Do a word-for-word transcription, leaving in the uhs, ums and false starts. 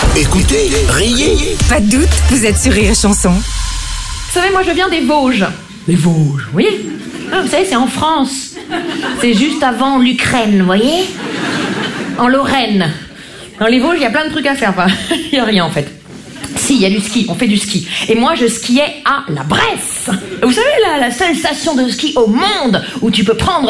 Écoutez, riez. Pas de doute, vous êtes sur Rire et Chanson. Vous savez, moi je viens des Vosges. Les Vosges. Oui. Ah, vous savez, c'est en France. C'est juste avant l'Ukraine, vous voyez? En Lorraine. Dans les Vosges, il y a plein de trucs à faire. Enfin, il n'y a rien en fait. Si, il y a du ski, on fait du ski. Et moi, je skiais à la Bresse. Vous savez, la, la seule station de ski au monde où tu peux prendre